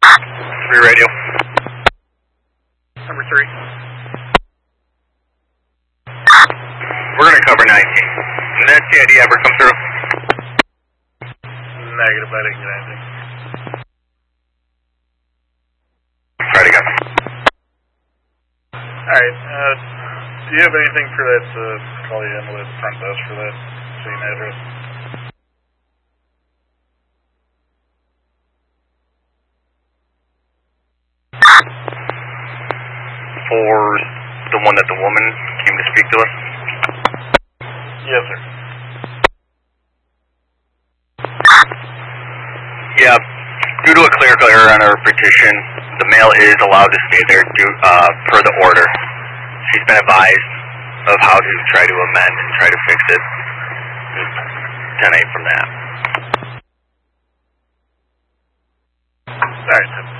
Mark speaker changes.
Speaker 1: 3 radio.
Speaker 2: Number 3.
Speaker 1: We're going to cover 19. Did that CID ever come through?
Speaker 2: Negative, I didn't get anything.
Speaker 1: Try it again.
Speaker 2: Alright, do you have anything for that, call you into the front desk for that same address?
Speaker 1: For the one that the woman came to speak to us?
Speaker 2: Yes, sir.
Speaker 1: Yeah, due to a clerical error on her petition, the mail is allowed to stay there per the order. She's been advised of how to try to amend and try to fix it. 10-8 from that.
Speaker 2: Alright.